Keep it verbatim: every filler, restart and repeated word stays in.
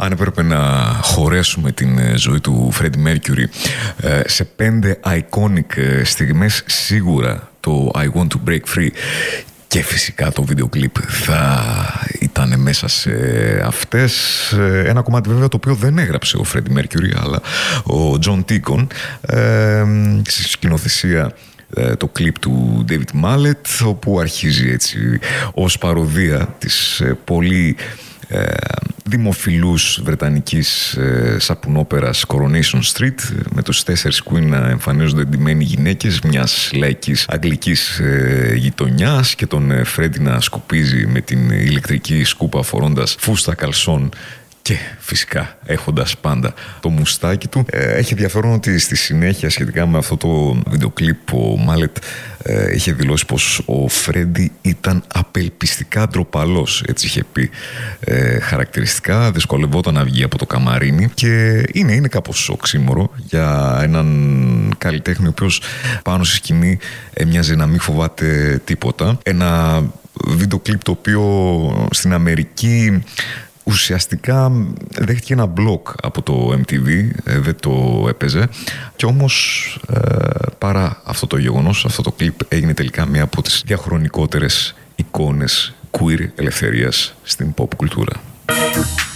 Αν έπρεπε να χωρέσουμε την ζωή του Φρέντι Μέρκιουρι σε πέντε iconic στιγμές, σίγουρα το I Want to Break Free και φυσικά το βίντεο κλιπ θα ήταν μέσα σε αυτές. Ένα κομμάτι βέβαια το οποίο δεν έγραψε ο Φρέντι Μέρκιουρι, αλλά ο Τζον Τίκον, ε, στη σκηνοθεσία το κλιπ του David Mallet, όπου αρχίζει έτσι ως παροδία της πολύ ε, δημοφιλούς βρετανικής ε, σαπουνόπερας Coronation Street, με τους τέσσερις Queen να εμφανίζονται εντυμένοι γυναίκες μιας λαϊκής αγγλικής ε, γειτονιάς και τον ε, Φρέντι να σκουπίζει με την ηλεκτρική σκούπα φορώντας φούστα καλσόν και φυσικά έχοντας πάντα το μουστάκι του. Ε, έχει ενδιαφέρον ότι στη συνέχεια σχετικά με αυτό το βίντεο κλιπ ο Μάλετ ε, είχε δηλώσει πως ο Φρέντι ήταν απελπιστικά ντροπαλός, έτσι είχε πει ε, χαρακτηριστικά, δυσκολευόταν να βγει από το καμαρίνι και είναι, είναι κάπως οξύμορο για έναν καλλιτέχνη ο οποίος πάνω στη σκηνή έμοιαζε να μην φοβάται τίποτα. Ένα βίντεο κλιπ το οποίο στην Αμερική ουσιαστικά δέχτηκε ένα μπλοκ από το εμ τι βι, ε, δεν το έπαιζε και όμως ε, παρά αυτό το γεγονός, αυτό το κλιπ έγινε τελικά μία από τις διαχρονικότερες εικόνες queer ελευθερίας στην pop κουλτούρα.